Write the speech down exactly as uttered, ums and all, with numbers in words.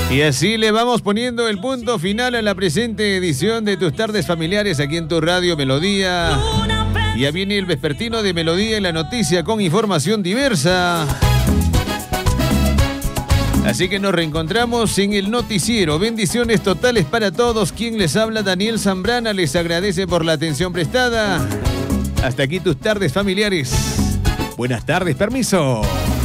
Y así le vamos poniendo el punto final a la presente edición de Tus Tardes Familiares aquí en tu radio Melodía. Ya viene el vespertino de Melodía y la noticia con información diversa. Así que nos reencontramos en el noticiero. Bendiciones totales para todos. Quien les habla, Daniel Zambrana, les agradece por la atención prestada. Hasta aquí Tus Tardes Familiares. Buenas tardes, permiso.